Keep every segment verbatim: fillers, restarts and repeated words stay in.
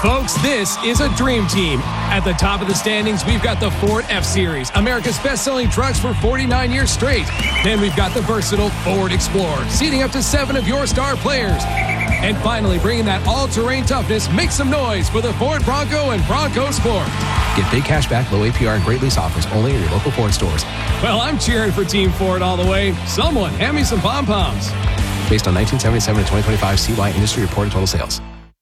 Folks, this is a dream team. At the top of the standings, we've got the Ford F-Series, America's best-selling trucks for forty-nine years straight. Then we've got the versatile Ford Explorer, seating up to seven of your star players. And finally, bringing that all-terrain toughness, make some noise for the Ford Bronco and Bronco Sport. Get big cash back, low A P R, and great lease offers only at your local Ford stores. Well, I'm cheering for Team Ford all the way. Someone, hand me some pom-poms. Based on nineteen seventy-seven to twenty twenty-five C Y industry reported total sales.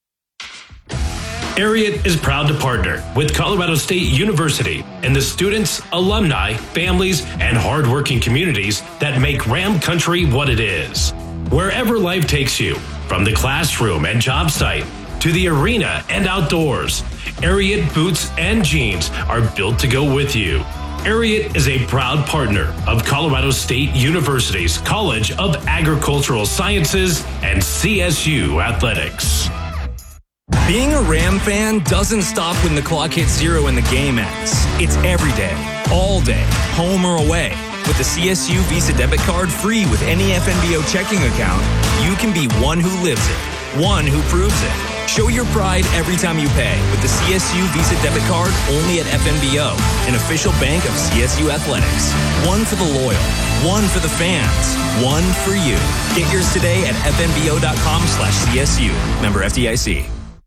Ariat is proud to partner with Colorado State University and the students, alumni, families, and hardworking communities that make Ram Country what it is. Wherever life takes you, from the classroom and job site to the arena and outdoors, Ariat boots and jeans are built to go with you. Ariat is a proud partner of Colorado State University's College of Agricultural Sciences and C S U Athletics. Being a Ram fan doesn't stop when the clock hits zero and the game ends. It's every day, all day, home or away. With the C S U Visa debit card free with any F N B O checking account, you can be one who lives it, one who proves it. Show your pride every time you pay with the C S U Visa debit card only at F N B O, an official bank of C S U Athletics. One for the loyal, one for the fans, one for you. Get yours today at F N B O dot com slash C S U. Member F D I C.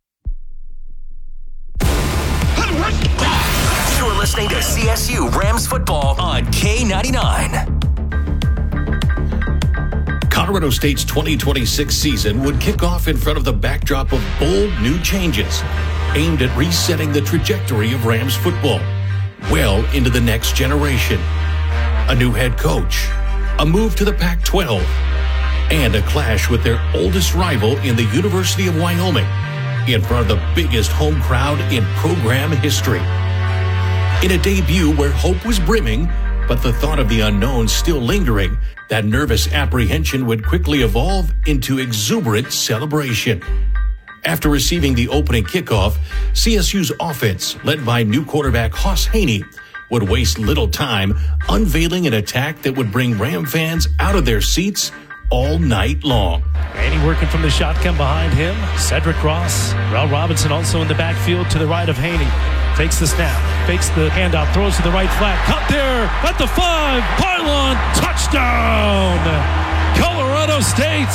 You're listening to C S U Rams football on K ninety-nine. Colorado State's twenty twenty-six season would kick off in front of the backdrop of bold new changes aimed at resetting the trajectory of Rams football well into the next generation. A new head coach, a move to the Pac twelve, and a clash with their oldest rival in the University of Wyoming in front of the biggest home crowd in program history. In a debut where hope was brimming, but the thought of the unknown still lingering, that nervous apprehension would quickly evolve into exuberant celebration. After receiving the opening kickoff, C S U's offense, led by new quarterback Hoss Haney, would waste little time unveiling an attack that would bring Ram fans out of their seats all night long. Haney working from the shotgun behind him. Cedric Ross, Rel Robinson also in the backfield to the right of Haney. Takes the snap, fakes the handoff, throws to the right flat. Cut there at the five. Pylon, touchdown! Colorado State.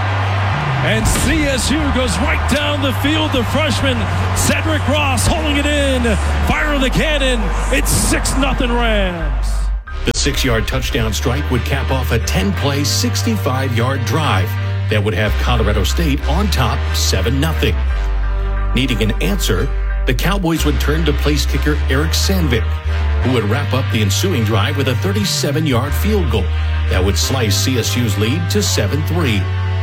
And C S U goes right down the field. The freshman, Cedric Ross, holding it in. Fire of the cannon. It's six nothing Rams. The six-yard touchdown strike would cap off a ten-play, sixty-five-yard drive that would have Colorado State on top seven nothing. Needing an answer, the Cowboys would turn to place kicker Eric Sandvik, who would wrap up the ensuing drive with a thirty-seven-yard field goal that would slice C S U's lead to seven three.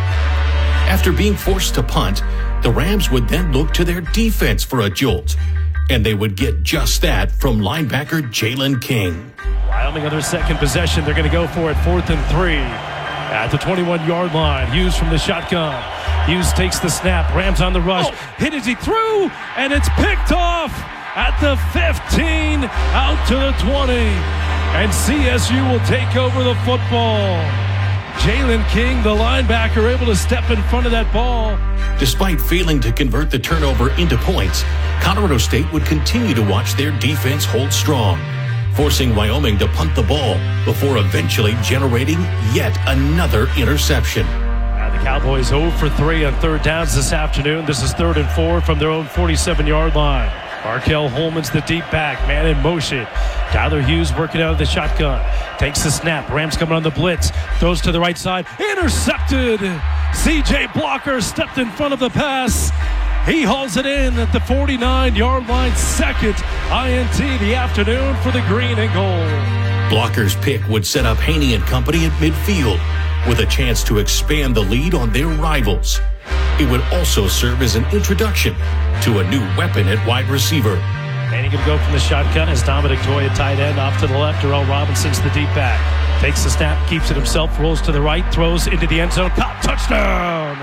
After being forced to punt, the Rams would then look to their defense for a jolt, and they would get just that from linebacker Jalen King. Wyoming on their second possession. They're going to go for it fourth and three at the twenty-one-yard line. Hughes from the shotgun. Hughes takes the snap. Rams on the rush. Oh. Hit as he threw, and it's picked off at the fifteen, out to the twenty. And C S U will take over the football. Jalen King, the linebacker, able to step in front of that ball. Despite failing to convert the turnover into points, Colorado State would continue to watch their defense hold strong, forcing Wyoming to punt the ball before eventually generating yet another interception. Now the Cowboys zero for three on third downs this afternoon. This is third and four from their own forty-seven-yard line. Markel Holman's the deep back, man in motion. Tyler Hughes working out of the shotgun. Takes the snap. Rams coming on the blitz. Throws to the right side. Intercepted. C J Blocker stepped in front of the pass. He hauls it in at the forty-nine-yard line. Second I N T the afternoon for the green and gold. Blocker's pick would set up Haney and company at midfield with a chance to expand the lead on their rivals. It would also serve as an introduction to a new weapon at wide receiver. Haney going to go from the shotgun as Dominic Toy at tight end. Off to the left, Darrell Robinson's the deep back. Takes the snap, keeps it himself, rolls to the right, throws into the end zone. Caught, touchdown!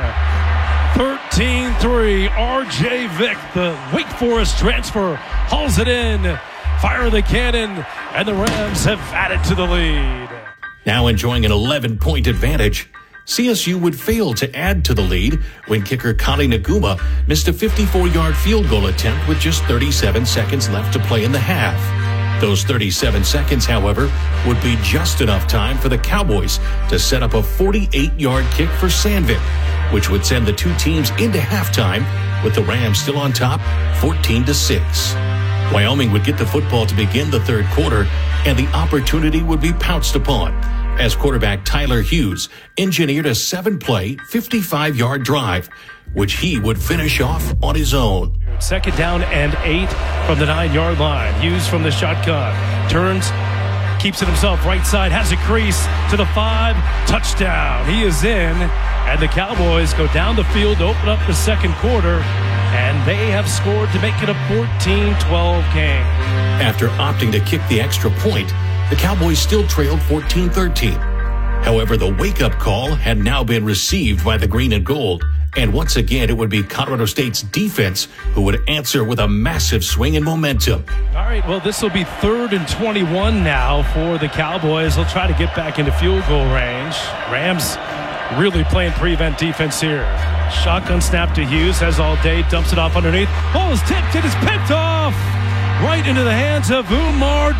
thirteen three. R J Vick, the Wake Forest transfer, hauls it in. Fire the cannon, and the Rams have added to the lead. Now enjoying an eleven-point advantage, C S U would fail to add to the lead when kicker Kali Naguma missed a fifty-four-yard field goal attempt with just thirty-seven seconds left to play in the half. Those thirty-seven seconds, however, would be just enough time for the Cowboys to set up a forty-eight-yard kick for Sandvik, which would send the two teams into halftime with the Rams still on top, fourteen to six. Wyoming would get the football to begin the third quarter, and the opportunity would be pounced upon as quarterback Tyler Hughes engineered a seven-play, fifty-five-yard drive, which he would finish off on his own. Second down and eight from the nine-yard line. Hughes from the shotgun. Turns, keeps it himself right side, has a crease to the five. Touchdown. He is in, and the Cowboys go down the field to open up the second quarter, and they have scored to make it a fourteen twelve game. After opting to kick the extra point, the Cowboys still trailed fourteen thirteen. However, the wake-up call had now been received by the green and gold, and once again it would be Colorado State's defense who would answer with a massive swing in momentum. All right, well, this will be third and twenty-one now for the Cowboys. They'll try to get back into field goal range. Rams really playing prevent defense here. Shotgun snap to Hughes, has all day, dumps it off underneath. Ball is tipped, it is picked off right into the hands of Umar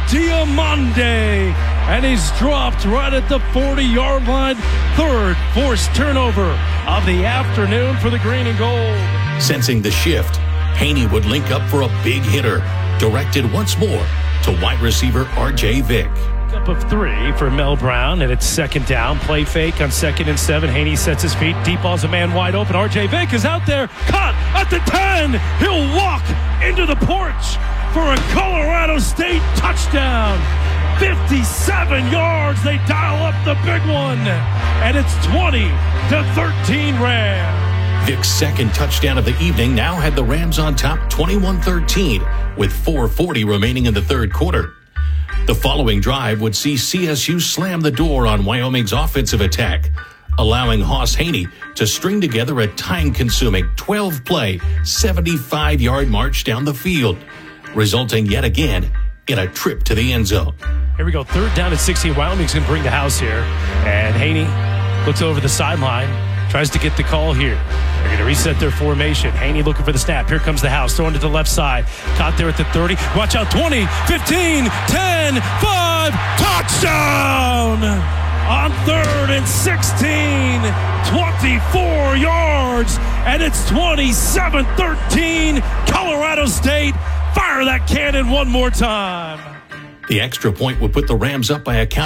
Diamande. And he's dropped right at the forty-yard line. Third forced turnover of the afternoon for the green and gold. Sensing the shift, Haney would link up for a big hitter, directed once more to wide receiver R J Vick. Up of three for Mel Brown, and it's second down. Play fake on second and seven. Haney sets his feet. Deep ball's a man wide open. R J Vick is out there. Caught at the ten. He'll walk into the porch for a Colorado State touchdown. fifty-seven yards. They dial up the big one, and it's twenty to thirteen Rams. Vick's second touchdown of the evening now had the Rams on top twenty-one thirteen with four forty remaining in the third quarter. The following drive would see C S U slam the door on Wyoming's offensive attack, allowing Hoss Haney to string together a time-consuming twelve-play, seventy-five-yard march down the field, resulting yet again in a trip to the end zone. Here we go, third down at sixteen. Wyoming's going to bring the house here, and Haney looks over the sideline, tries to get the call here. They're going to reset their formation. Haney looking for the snap. Here comes the house, throwing to the left side. Caught there at the thirty. Watch out, twenty, fifteen, ten, five, touchdown! On third and sixteen, twenty-four yards, and it's twenty-seven thirteen. Colorado State, fire that cannon one more time. The extra point would put the Rams up by a count